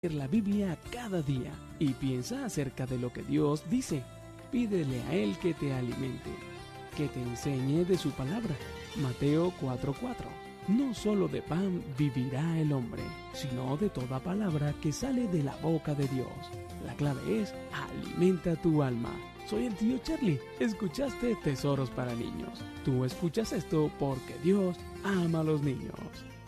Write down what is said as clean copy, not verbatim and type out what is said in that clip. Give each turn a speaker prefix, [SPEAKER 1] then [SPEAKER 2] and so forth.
[SPEAKER 1] la Biblia cada día y piensa acerca de lo que Dios dice. Pídele a Él que te alimente, que te enseñe de su palabra. Mateo 4:4. No solo de pan vivirá el hombre, sino de toda palabra que sale de la boca de Dios. La clave es: alimenta tu alma. Soy el tío Charlie. Escuchaste Tesoros para Niños. Tú escuchas esto porque Dios ama a los niños.